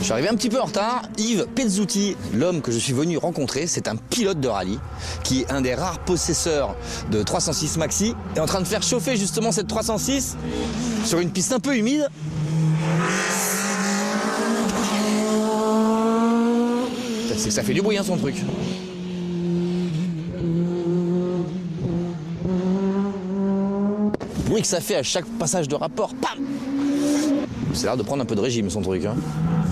Je suis arrivé un petit peu en retard. Yves Pezzuti, l'homme que je suis venu rencontrer, c'est un pilote de rallye qui est un des rares possesseurs de 306 Maxi, est en train de faire chauffer justement cette 306 sur une piste un peu humide. C'est que ça fait du bruit, hein, son truc. Le bruit que ça fait à chaque passage de rapport, pam! C'est l'air de prendre un peu de régime, son truc, hein.